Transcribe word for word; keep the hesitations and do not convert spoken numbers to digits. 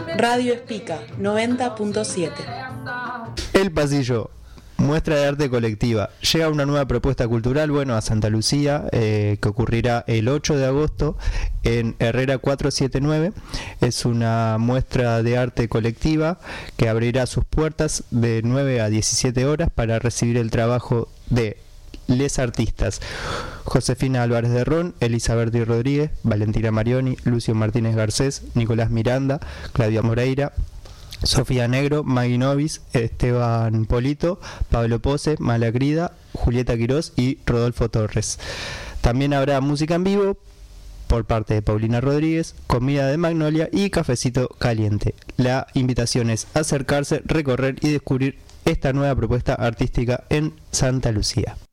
Radio Espica noventa punto siete. El Pasillo, muestra de arte colectiva. Llega una nueva propuesta cultural, bueno, a Santa Lucía, eh, que ocurrirá el ocho de agosto en Herrera cuatrocientos setenta y nueve. Es una muestra de arte colectiva que abrirá sus puertas de nueve a diecisiete horas para recibir el trabajo de les artistas Josefina Álvarez de Ron, Elizabeth Di Rodríguez, Valentina Marioni, Lucio Martínez Garcés, Nicolás Miranda, Claudia Moreira, Sofía Negro, Maggie Novis, Esteban Polito, Pablo Pose, Malagrida, Julieta Quirós y Rodolfo Torres. También habrá música en vivo por parte de Paulina Rodríguez, comida de Magnolia y cafecito caliente. La invitación es acercarse, recorrer y descubrir esta nueva propuesta artística en Santa Lucía.